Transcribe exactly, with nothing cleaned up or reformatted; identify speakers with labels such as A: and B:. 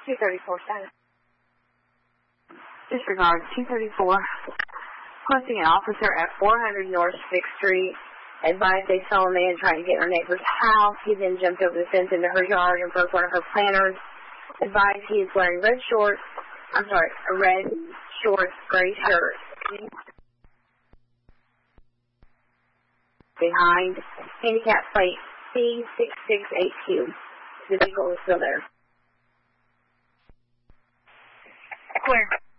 A: two thirty-four South.
B: Disregard two thirty-four. Requesting an officer at four hundred North sixth Street. Advised they saw a man trying to get in her neighbor's house. He then jumped over the fence into her yard and broke one of her planters. Advised he is wearing red shorts. I'm sorry, a red shorts, gray shirt. Behind handicap plate C six six eight Q. The vehicle is still there.
A: Clear.